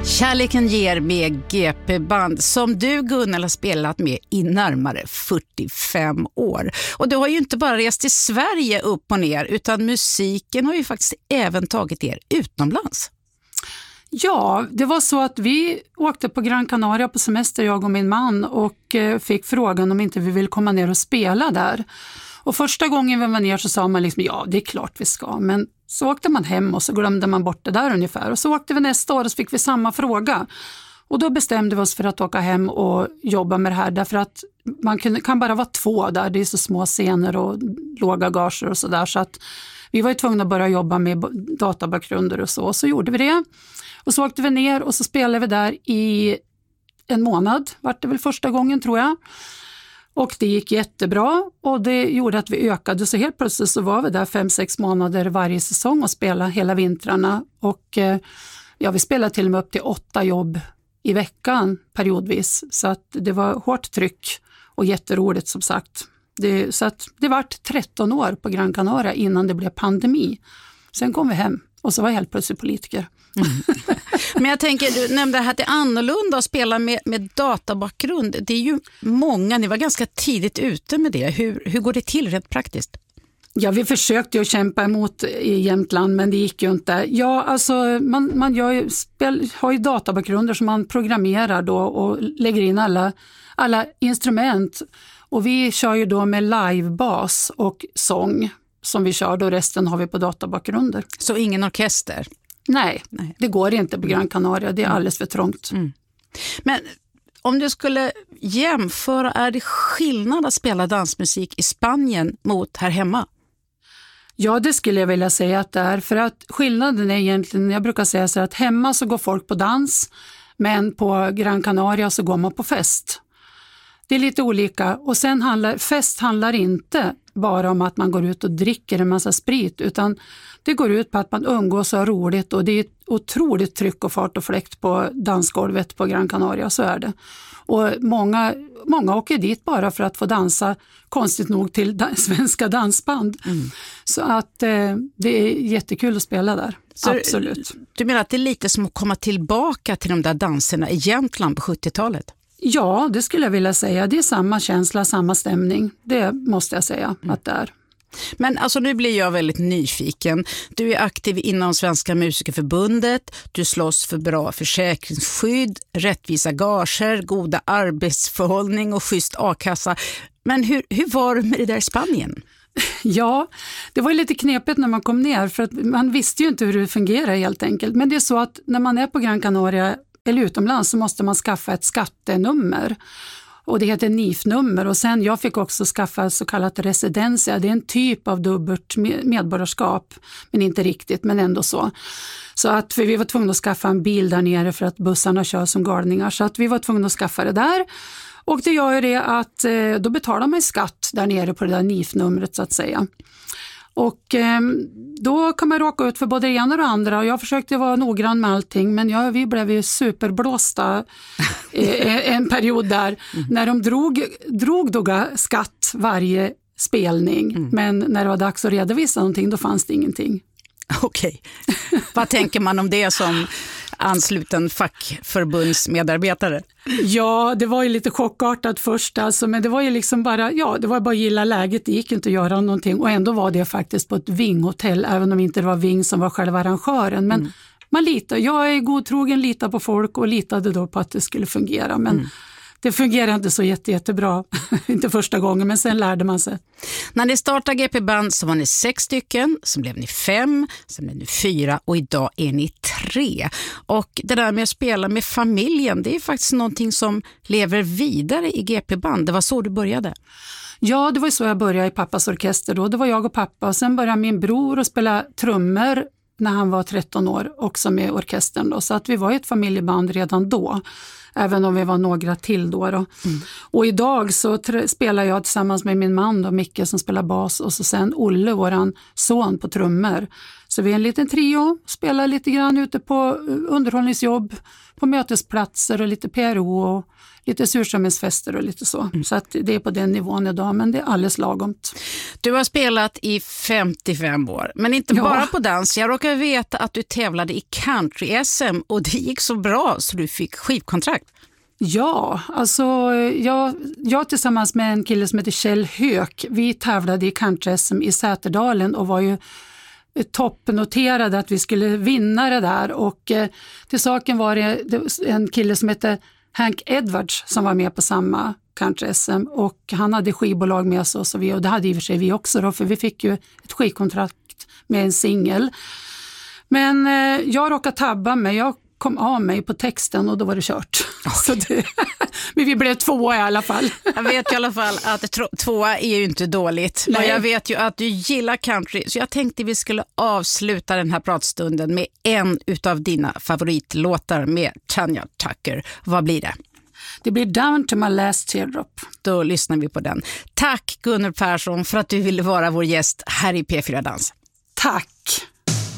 Kärleken ger med GP-band som du, Gunnel, har spelat med i närmare 45 år. Och du har ju inte bara rest till Sverige upp och ner, utan musiken har ju faktiskt även tagit er utomlands. Ja, det var så att vi åkte på Gran Canaria på semester, jag och min man, och fick frågan om inte vi vill komma ner och spela där. Och första gången vi var ner så sa man liksom, ja, det är klart vi ska, men så åkte man hem och så glömde man bort det där ungefär. Och så åkte vi nästa år och så fick vi samma fråga. Och då bestämde vi oss för att åka hem och jobba med det här. Därför att man kan bara vara 2 där. Det är så små scener och låga gager och sådär. Så att vi var ju tvungna att börja jobba med databakgrunder och så. Och så gjorde vi det. Och så åkte vi ner och så spelade vi där i en månad. Vart det väl första gången, tror jag. Och det gick jättebra och det gjorde att vi ökade, så helt plötsligt så var vi där 5-6 månader varje säsong och spelade hela vintrarna. Och ja, vi spelade till och med upp till 8 jobb i veckan periodvis, så att det var hårt tryck och jätteroligt som sagt. Så att det var 13 år på Gran Canaria innan det blev pandemi. Sen kom vi hem och så var jag helt plötsligt politiker. Mm. Men jag tänker, du nämnde att det är annorlunda att spela med databakgrund. Det är ju många, ni var ganska tidigt ute med det. Hur går det till rent praktiskt? Ja, vi försökte ju kämpa emot i Jämtland, men det gick ju inte. Ja, alltså man har ju databakgrunder som man programmerar då och lägger in alla instrument. Och vi kör ju då med livebas och sång som vi kör då, resten har vi på databakgrunder. Så ingen orkester? Nej, det går inte på Gran Canaria. Det är alldeles för trångt. Mm. Men om du skulle jämföra, är det skillnad att spela dansmusik i Spanien mot här hemma? Ja, det skulle jag vilja säga att det är. För att skillnaden är egentligen, jag brukar säga så att hemma så går folk på dans, men på Gran Canaria så går man på fest. Det är lite olika. Och sen fest handlar inte bara om att man går ut och dricker en massa sprit, utan det går ut på att man umgås och har roligt, och det är ett otroligt tryck och fart och fläkt på dansgolvet på Gran Canaria, så är det. Och många åker dit bara för att få dansa, konstigt nog, till svenska dansband. Mm. Så att det är jättekul att spela där. Så absolut. Du menar att det är lite som att komma tillbaka till de där danserna i Jämtland på 70-talet? Ja, det skulle jag vilja säga. Det är samma känsla, samma stämning. Det måste jag säga att det är. Men alltså, nu blir jag väldigt nyfiken. Du är aktiv inom Svenska Musikerförbundet. Du slåss för bra försäkringsskydd, rättvisa gager, goda arbetsförhållning och schysst a-kassa. Men hur var det med det där i Spanien? Ja, det var ju lite knepigt när man kom ner, för att man visste ju inte hur det fungerar helt enkelt. Men det är så att när man är på Gran Canaria eller utomlands så måste man skaffa ett skattenummer. Och det heter NIF-nummer, och sen jag fick också skaffa så kallat residencia. Det är en typ av dubbelt medborgarskap, men inte riktigt, men ändå så. Så att för vi var tvungna att skaffa en bil där nere för att bussarna kör som galningar, så att vi var tvungna att skaffa det där. Och det gör ju det att då betalar man skatt där nere på det där NIF-numret så att säga. Och då kan man råka ut för både det ena och det andra, och jag försökte vara noggrann med allting, men vi blev ju superblåsta en period där när de drog skatt varje spelning, men när det var dags att redovisa någonting, då fanns det ingenting. Okej. Vad tänker man om det som ansluten fackförbundsmedarbetare? Ja, det var ju lite chockartat först alltså, men det var ju liksom bara, det var bara att gilla läget, det gick inte att göra någonting, och ändå var det faktiskt på ett Ving-hotell, även om inte det var Ving som var själva arrangören, men man litar, jag är godtrogen, litar på folk och litade då på att det skulle fungera, men det fungerade inte så jättebra, inte första gången, men sen lärde man sig. När ni startade GP-band så var ni 6 stycken, sen blev ni 5, sen blev ni 4 och idag är ni 3. Och det där med att spela med familjen, det är faktiskt någonting som lever vidare i GP-band. Det var så du började? Ja, det var så jag började i pappas orkester då. Det var jag och pappa, och sen började min bror att spela trummor när han var 13 år också med orkestern då. Så att vi var ett familjeband redan då. även om vi var några till då. Och idag så spelar jag tillsammans med min man då, Micke som spelar bas, och så sen Olle, våran son, på trummor. Så vi är en liten trio, spelar lite grann ute på underhållningsjobb, på mötesplatser och lite PRO och lite surströmmingsfester och lite så. Så att det är på den nivån idag, men det är alldeles lagomt. Du har spelat i 55 år, men inte bara på dans. Jag råkar veta att du tävlade i country-SM och det gick så bra så du fick skivkontrakt. Ja, alltså jag tillsammans med en kille som heter Kjell Höök, vi tävlade i country-SM i Säterdalen och var ju toppnoterade att vi skulle vinna det där. Och till saken var det en kille som heter Hank Edwards som var med på samma country-SM och han hade skivbolag med oss och det hade i och för sig vi också då, för vi fick ju ett skivkontrakt med en singel. Men jag råkade tabba mig, jag kom av mig på texten och då var det kört. Så men vi blev 2 i alla fall. Jag vet i alla fall att 2 är ju inte dåligt. Nej. Och jag vet ju att du gillar country, så jag tänkte vi skulle avsluta den här pratstunden med en utav dina favoritlåtar med Tanya Tucker. Vad blir det? Det blir Down to my last teardrop. Då lyssnar vi på den. Tack Gunnel Persson för att du ville vara vår gäst här i P4 Dans. Tack!